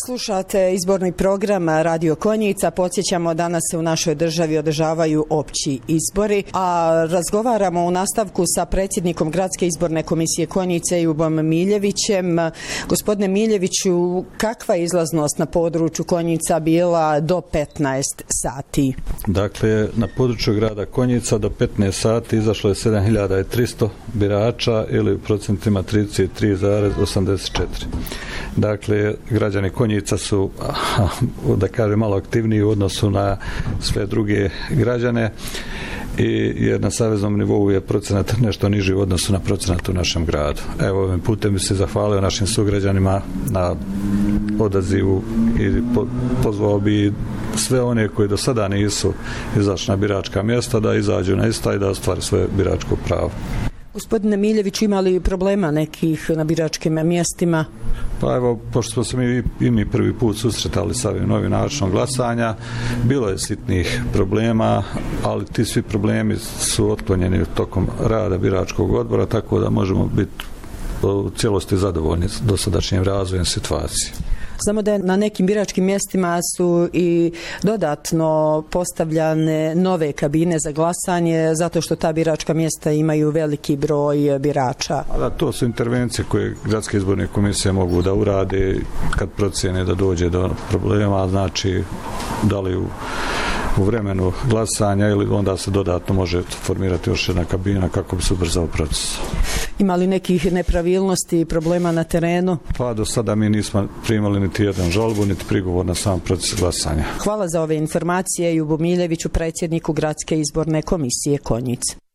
Slušate izborni program Radio Konjica. Podsjećamo, danas se u našoj državi održavaju opći izbori, a razgovaramo u nastavku sa predsjednikom Gradske izborne komisije Konjice Jubom Miljevićem. Gospodine Miljeviću, kakva je izlaznost na području Konjica bila do 15 sati? Dakle, na području grada Konjica do 15 sati izašlo je 7300 birača ili u procentima 33,84. Dakle, građani Konjica su, da kažem, malo aktivniji u odnosu na sve druge građane, jer na saveznom nivou je procenat nešto niži u odnosu na procenat u našem gradu. Evo, ovim putem bi se zahvalio našim sugrađanima na odazivu i pozvao bi sve one koji do sada nisu izašli na biračka mjesta da izađu na ista i da ostvare svoje biračko pravo. Gospodine Miljević, ima li problema nekih na biračkim mjestima? Pa evo, pošto smo se mi prvi put susretali sa ovim novim načinom glasanja, bilo je sitnih problema, ali ti svi problemi su otklonjeni tokom rada biračkog odbora, tako da možemo biti u cijelosti zadovoljni dosadašnjim razvojem situacije. Znamo da na nekim biračkim mjestima su i dodatno postavljane nove kabine za glasanje, zato što ta biračka mjesta imaju veliki broj birača. Da, to su intervencije koje gradske izborne komisije mogu da urade kad procjene da dođe do problema, znači da li u vremenu glasanja ili onda se dodatno može formirati još jedna kabina kako bi se ubrzao proces. Ima li nekih nepravilnosti i problema na terenu? Pa do sada mi nismo primali niti jedan žalbu, niti prigovor na sam proces glasanja. Hvala za ove informacije Jubu Miljeviću, predsjedniku Gradske izborne komisije Konjic.